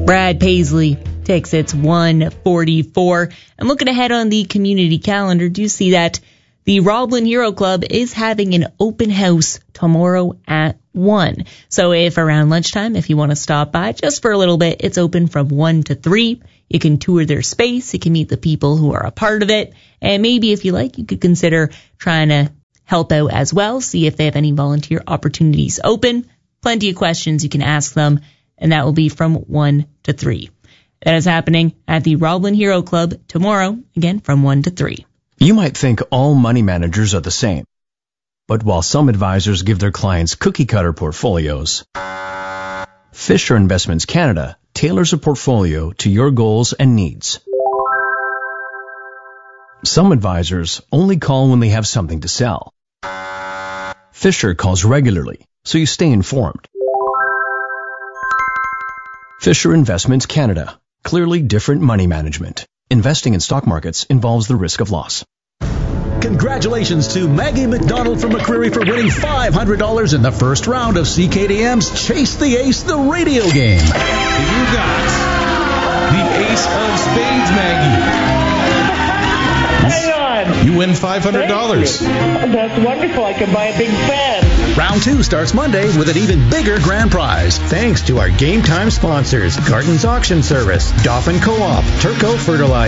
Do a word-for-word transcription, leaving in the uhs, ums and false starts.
Brad Paisley takes its one forty-four. And looking ahead on the community calendar, do you see that the Roblin Hero Club is having an open house tomorrow at one. So if around lunchtime, if you want to stop by just for a little bit, it's open from one to three. You can tour their space. You can meet the people who are a part of it. And maybe if you like, you could consider trying to help out as well. See if they have any volunteer opportunities open. Plenty of questions you can ask them. And that will be from one to three. That is happening at the Roblin Hero Club tomorrow, again from one to three. You might think all money managers are the same. But while some advisors give their clients cookie-cutter portfolios, Fisher Investments Canada tailors a portfolio to your goals and needs. Some advisors only call when they have something to sell. Fisher calls regularly, so you stay informed. Fisher Investments Canada. Clearly different money management. Investing in stock markets involves the risk of loss. Congratulations to Maggie McDonald from McCreary for winning five hundred dollars in the first round of C K D M's Chase the Ace, the radio game. You got the Ace of Spades, Maggie. Hang on. You win five hundred dollars. That's wonderful. I can buy a big fan. Round two starts Monday with an even bigger grand prize. Thanks to our Game Time sponsors, Garton's Auction Service, Dauphin Co-op, Turco Fertilizer.